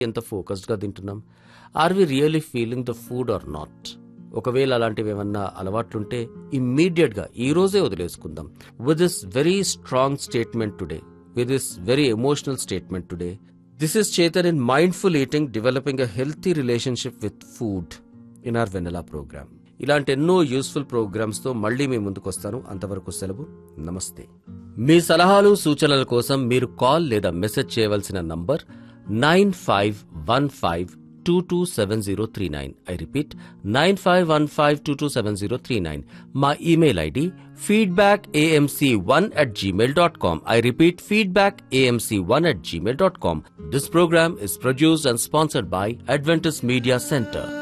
ఎంత ఫోకస్డ్గా తింటున్నాం? Are we really feeling the food are not? ఒకవేళ అలాంటివి ఏమన్నా అలవాట్లుంటే ఇమ్మీడియట్గా ఈ రోజే వదిలేసుకుందాం. With this very strong statement today, with this very emotional statement today, this is Chetan in mindful eating, developing a healthy relationship with food in our vanilla programme. ఇలాంటి ఎన్నో useful ప్రోగ్రామ్స్తో మళ్ళీ మీ ముందుకు వస్తాను. అంతవరకు సెలవు. నమస్తే. మీ సలహాలు సూచనల కోసం మీరు కాల్ లేదా మెసేజ్ చేయవలసిన నంబర్ 9515227039. I repeat, 9515227039. మా email ID feedbackamc1@gmail.com. I repeat, feedbackamc1@gmail.com. This program is produced and sponsored by Adventist Media Center.